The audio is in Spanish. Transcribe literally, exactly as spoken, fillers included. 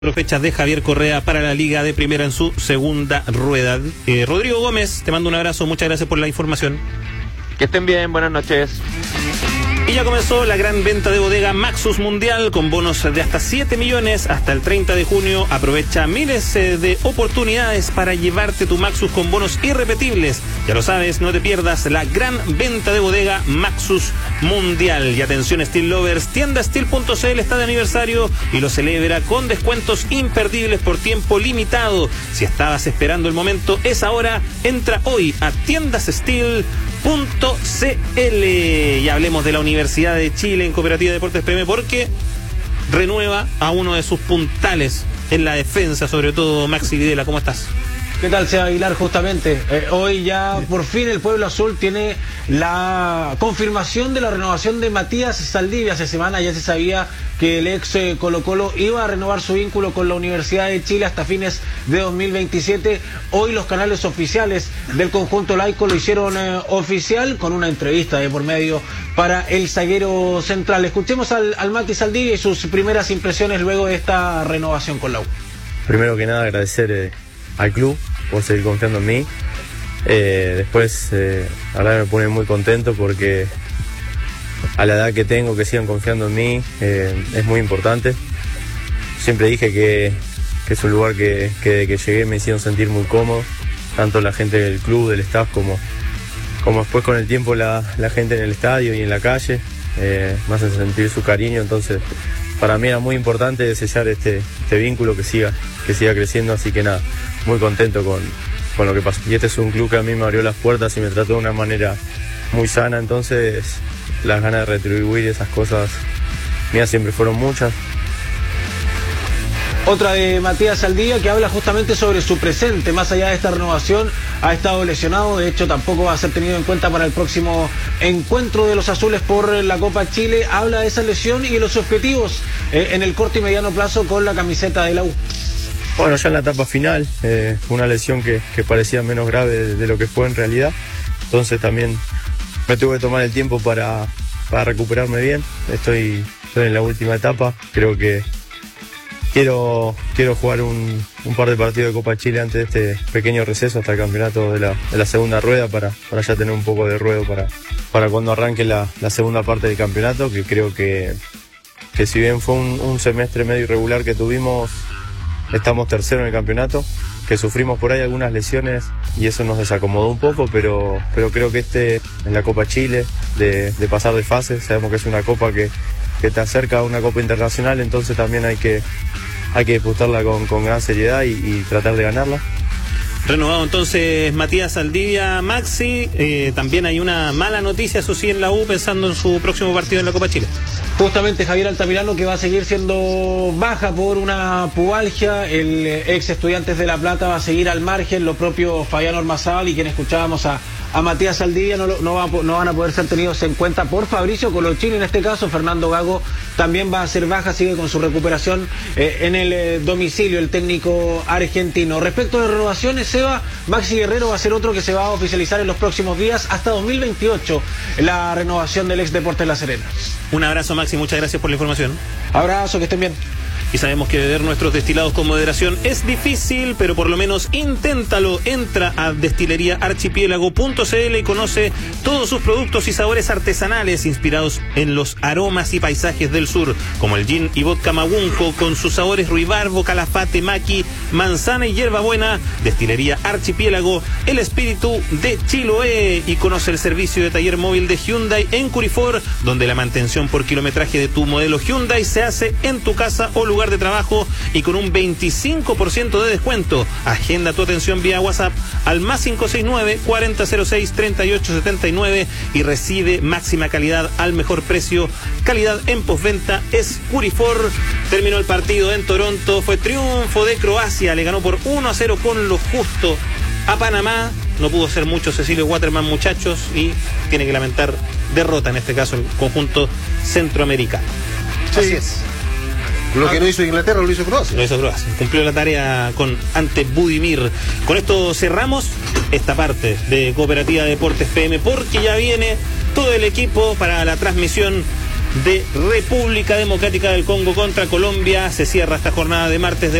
Fechas de Javier Correa para la Liga de Primera en su segunda rueda. Eh, Rodrigo Gómez, te mando un abrazo, muchas gracias por la información. Que estén bien, buenas noches. Y ya comenzó la gran venta de bodega Maxus Mundial con bonos de hasta siete millones hasta el treinta de junio. Aprovecha miles eh, de oportunidades para llevarte tu Maxus con bonos irrepetibles. Ya lo sabes, no te pierdas la gran venta de bodega Maxus Mundial. Y atención Steel Lovers, tienda steel punto c l está de aniversario y lo celebra con descuentos imperdibles por tiempo limitado. Si estabas esperando el momento, es ahora. Entra hoy a tiendas steel punto c l. Y hablemos de la Universidad de Chile en Cooperativa Deportes P M porque renueva a uno de sus puntales en la defensa, sobre todo Maxi Videla. ¿Cómo estás? ¿Qué tal, Seba Aguilar? Justamente, eh, hoy ya por fin el Pueblo Azul tiene la confirmación de la renovación de Matías Saldivia. Hace semana ya se sabía que el ex eh, Colo Colo iba a renovar su vínculo con la Universidad de Chile hasta fines de dos mil veintisiete. Hoy los canales oficiales del conjunto laico lo hicieron eh, oficial con una entrevista de por medio para el zaguero central. Escuchemos al, al Mati Saldivia y sus primeras impresiones luego de esta renovación con la U. Primero que nada agradecer eh, al club por seguir confiando en mí. Eh, después, eh, ahora me pone muy contento porque a la edad que tengo, que sigan confiando en mí, eh, es muy importante. Siempre dije que, que es un lugar que, que desde que llegué me hicieron sentir muy cómodo, tanto la gente del club, del staff, como, como después con el tiempo la, la gente en el estadio y en la calle, eh, me hacen sentir su cariño. Entonces, para mí era muy importante sellar este, este vínculo que siga, que siga creciendo, así que nada, muy contento con, con lo que pasó. Y este es un club que a mí me abrió las puertas y me trató de una manera muy sana, entonces las ganas de retribuir esas cosas mías siempre fueron muchas. Otra de Matías Saldivia que habla justamente sobre su presente, más allá de esta renovación, ha estado lesionado, de hecho tampoco va a ser tenido en cuenta para el próximo encuentro de los azules por la Copa Chile. Habla de esa lesión y de los objetivos eh, en el corto y mediano plazo con la camiseta de la U. Bueno, ya en la etapa final, eh, una lesión que, que parecía menos grave de, de lo que fue en realidad, entonces también me tuve que tomar el tiempo para, para recuperarme bien. Estoy, estoy en la última etapa, creo que quiero, quiero jugar un, un par de partidos de Copa Chile antes de este pequeño receso hasta el campeonato de la, de la segunda rueda para, para ya tener un poco de ruedo para, para cuando arranque la, la segunda parte del campeonato, que creo que, que si bien fue un, un semestre medio irregular que tuvimos, estamos tercero en el campeonato, que sufrimos por ahí algunas lesiones y eso nos desacomodó un poco, pero, pero creo que este en la Copa Chile, de, de pasar de fase, sabemos que es una copa que, que te acerca a una copa internacional, entonces también hay que, hay que disputarla con, con gran seriedad y, y tratar de ganarla. Renovado entonces Matías Saldivia, Maxi. Eh, también hay una mala noticia, eso sí, en la U, pensando en su próximo partido en la Copa Chile. Justamente Javier Altamirano, que va a seguir siendo baja por una pubalgia. El ex Estudiantes de La Plata va a seguir al margen, lo propio Fabián Ormazábal, y quien escuchábamos a, a Matías Saldivia no, no, va, no van a poder ser tenidos en cuenta por Fabricio Colochini. En este caso, Fernando Gago también va a ser baja, sigue con su recuperación eh, en el eh, domicilio, el técnico argentino. Respecto de renovaciones, Seba, Maxi Guerrero va a ser otro que se va a oficializar en los próximos días, hasta dos mil veintiocho, la renovación del ex Deportes La Serena. Un abrazo, Maxi, muchas gracias por la información. Abrazo, que estén bien. Y sabemos que beber nuestros destilados con moderación es difícil, pero por lo menos inténtalo. Entra a destilería archipiélago punto c l y conoce todos sus productos y sabores artesanales inspirados en los aromas y paisajes del sur, como el gin y vodka Magunco con sus sabores ruibarbo, calafate, maqui, manzana y hierbabuena. Destilería Archipiélago, el espíritu de Chiloé. Y conoce el servicio de taller móvil de Hyundai en Curifor, donde la mantención por kilometraje de tu modelo Hyundai se hace en tu casa o lugar de trabajo y con un veinticinco por ciento de descuento. Agenda tu atención vía WhatsApp al más cinco seis nueve, cuarenta cero seis, treinta y ocho setenta y nueve y recibe máxima calidad al mejor precio. Calidad en postventa es Curifor. Terminó el partido en Toronto, fue triunfo de Croacia, le ganó por uno a cero con lo justo a Panamá. No pudo ser mucho Cecilio Waterman, muchachos, y tiene que lamentar derrota, en este caso el conjunto centroamericano. Sí. Así es. Lo que no hizo Inglaterra lo hizo Croacia. Lo hizo Croacia. Cumplió la tarea con ante Budimir. Con esto cerramos esta parte de Cooperativa Deportes P M, porque ya viene todo el equipo para la transmisión de República Democrática del Congo contra Colombia. Se cierra esta jornada de martes de